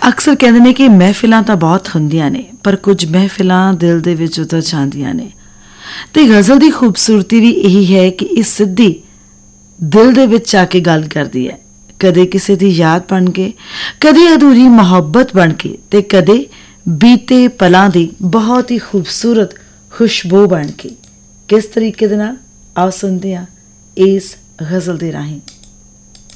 ਅਕਸਰ ਕਹਿੰਦੇ ਨੇ ਕਿ ਮਹਿਫਿਲਾਂ ਤਾਂ ਬਹੁਤ ਹੁੰਦੀਆਂ ਨੇ, ਪਰ ਕੁਝ ਮਹਿਫਿਲਾਂ ਦਿਲ ਦੇ ਵਿੱਚ ਉਤਰ ਜਾਂਦੀਆਂ ਨੇ। ਤੇ ਗਜ਼ਲ ਦੀ ਖੂਬਸੂਰਤੀ ਵੀ ਇਹੀ ਹੈ ਕਿ ਇਹ ਸਿੱਧੀ ਦਿਲ ਦੇ ਵਿੱਚ ਆ ਕੇ ਗੱਲ ਕਰਦੀ ਹੈ, ਕਦੇ ਕਿਸੇ ਦੀ ਯਾਦ ਬਣ ਕੇ, ਕਦੇ ਅਧੂਰੀ ਮੁਹੱਬਤ ਬਣ ਕੇ, ਤੇ ਕਦੇ ਬੀਤੇ ਪਲਾਂ ਦੀ ਬਹੁਤ ਹੀ ਖੂਬਸੂਰਤ ਖੁਸ਼ਬੂ ਬਣ ਕੇ। ਕਿਸ ਤਰੀਕੇ ਦੇ ਨਾਲ, ਆਓ ਸੁਣਦੇ ਹਾਂ ਇਸ ਗਜ਼ਲ ਦੇ ਰਾਹੀਂ।